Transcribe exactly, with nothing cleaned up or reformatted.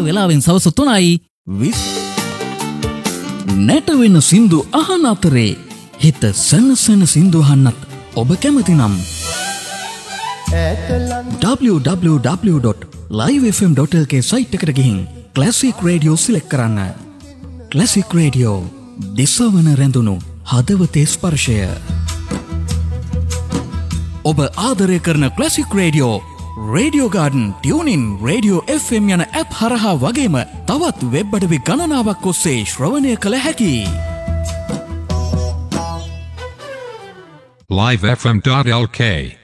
වෙලාවෙන් සවස තුනයි විස් නැටවෙන සින්දු අහන අතරේ හිත සනසන සින්දු අහන්නත් ඔබ කැමති නම් double-u double-u double-u dot live f m dot l k site එකට ගිහින් ක්ලාසික් රේඩියෝ සිලෙක්ට් කරන්න. ක්ලාසික් රේඩියෝ දිසවන රැඳුණු හදවතේ ස්පර්ශය. ඔබ ආදරය කරන classic radio radio garden tuning radio F M යන ඇප් හරහා වගේම තවත් වෙබ් අඩවි ගණනාවක් ඔස්සේ ශ්‍රවණය කළ හැකි. live f m dot l k